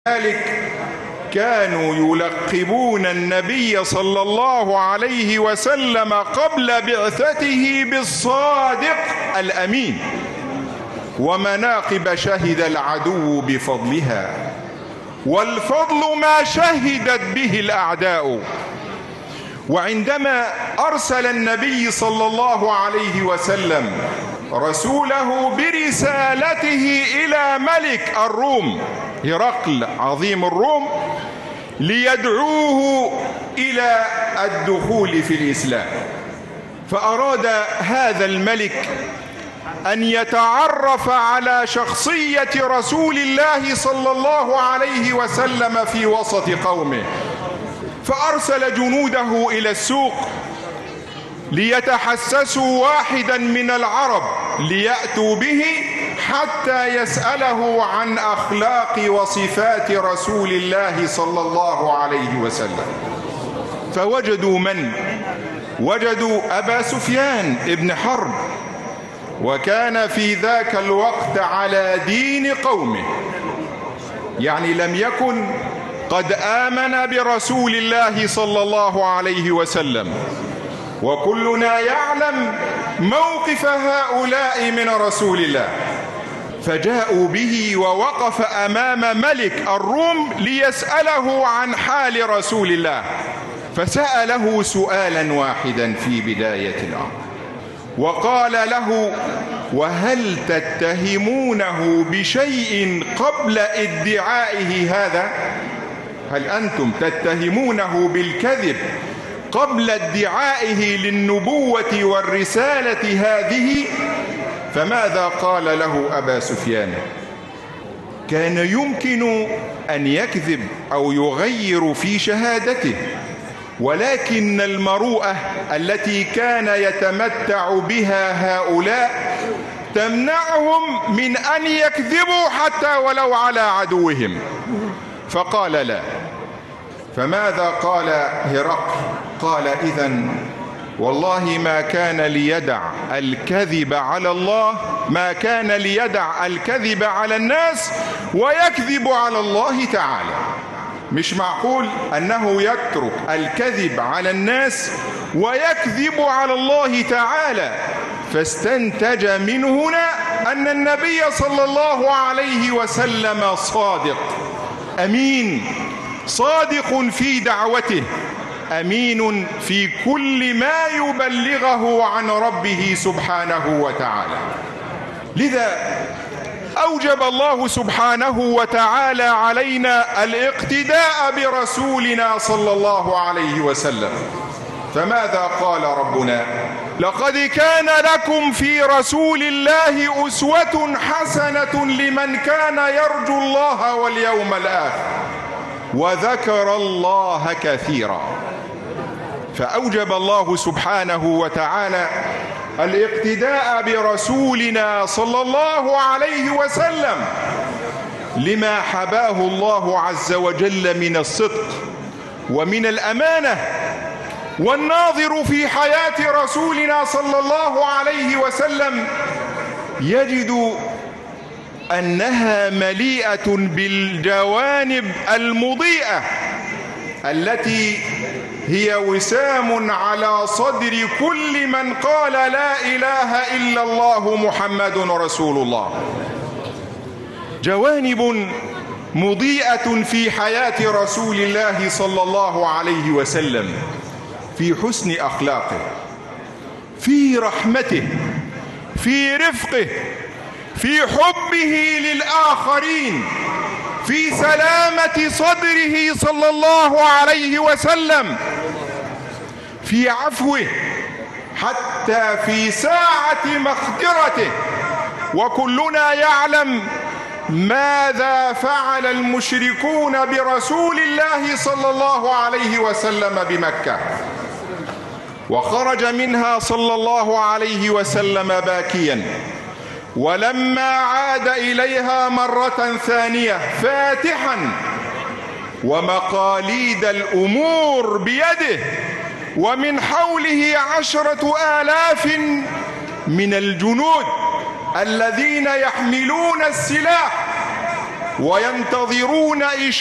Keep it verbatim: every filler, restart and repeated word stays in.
ذلك كانوا يلقبون النبي صلى الله عليه وسلم قبل بعثته بالصادق الأمين، ومناقب شهد العدو بفضلها، والفضل ما شهدت به الأعداء. وعندما أرسل النبي صلى الله عليه وسلم رسوله برسالته إلى ملك الروم هرقل عظيم الروم ليدعوه إلى الدخول في الإسلام، فأراد هذا الملك أن يتعرف على شخصية رسول الله صلى الله عليه وسلم في وسط قومه، فأرسل جنوده إلى السوق ليتحسسوا واحدا من العرب ليأتوا به حتى يسأله عن أخلاق وصفات رسول الله صلى الله عليه وسلم. فوجدوا من؟ وجدوا أبا سفيان ابن حرب، وكان في ذاك الوقت على دين قومه، يعني لم يكن قد آمن برسول الله صلى الله عليه وسلم، وكلنا يعلم موقف هؤلاء من رسول الله. فجاءوا به ووقف أمام ملك الروم ليسأله عن حال رسول الله، فسأله سؤالا واحدا في بداية الأمر وقال له: وهل تتهمونه بشيء قبل ادعائه هذا؟ هل أنتم تتهمونه بالكذب قبل ادعائه للنبوة والرسالة هذه؟ فماذا قال له أبا سفيان؟ كان يمكن أن يكذب أو يغير في شهادته، ولكن المروءة التي كان يتمتع بها هؤلاء تمنعهم من أن يكذبوا حتى ولو على عدوهم، فقال لا. فماذا قال هرقل؟ قال: إذن والله ما كان ليدع الكذب على الله، ما كان ليدع الكذب على الناس ويكذب على الله تعالى. مش معقول أنه يترك الكذب على الناس ويكذب على الله تعالى. فاستنتج من هنا أن النبي صلى الله عليه وسلم صادق أمين، صادق في دعوته، أمين في كل ما يبلغه عن ربه سبحانه وتعالى. لذا أوجب الله سبحانه وتعالى علينا الاقتداء برسولنا صلى الله عليه وسلم. فماذا قال ربنا؟ لقد كان لكم في رسول الله أسوة حسنة لمن كان يرجو الله واليوم الآخر وذكر الله كثيرا. فأوجب الله سبحانه وتعالى الاقتداء برسولنا صلى الله عليه وسلم لما حباه الله عز وجل من الصدق ومن الأمانة. والناظر في حياة رسولنا صلى الله عليه وسلم يجد أنها مليئة بالجوانب المضيئة التي هي وسام على صدر كل من قال لا إله إلا الله محمد رسول الله. جوانب مضيئة في حياة رسول الله صلى الله عليه وسلم، في حسن أخلاقه، في رحمته، في رفقه، في حبه للآخرين، في سلامة صدره صلى الله عليه وسلم، في عفوه، حتى في ساعة مقدرته. وكلنا يعلم ماذا فعل المشركون برسول الله صلى الله عليه وسلم بمكة، وخرج منها صلى الله عليه وسلم باكيا، ولما عاد إليها مرة ثانية فاتحا ومقاليد الأمور بيده، ومن حوله عشرة آلاف من الجنود الذين يحملون السلاح، وينتظرون إشارة